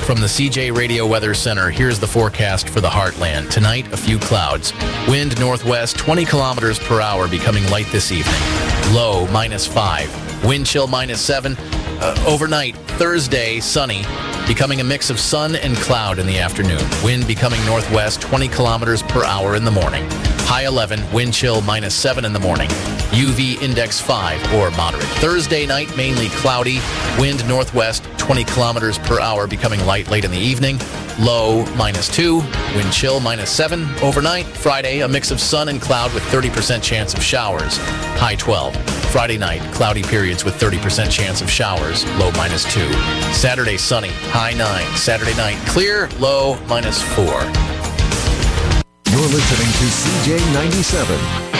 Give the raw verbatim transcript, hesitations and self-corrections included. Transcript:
From the C J Radio Weather Center, here's the forecast for the Heartland. Tonight, a few clouds. Wind northwest, twenty kilometers per hour, becoming light this evening. Low, minus five. Wind chill, minus seven. Uh, overnight, Thursday, sunny, becoming a mix of sun and cloud in the afternoon. Wind becoming northwest, twenty kilometers per hour in the morning. High eleven, wind chill, minus seven in the morning. U V index five or moderate. Thursday night, mainly cloudy. Wind northwest, twenty kilometers per hour, becoming light late in the evening. Low, minus two. Wind chill, minus seven. Overnight, Friday, a mix of sun and cloud with thirty percent chance of showers. High twelve. Friday night, cloudy periods with thirty percent chance of showers. Low, minus two. Saturday, sunny. High nine. Saturday night, clear. Low, minus four. You're listening to C J ninety-seven.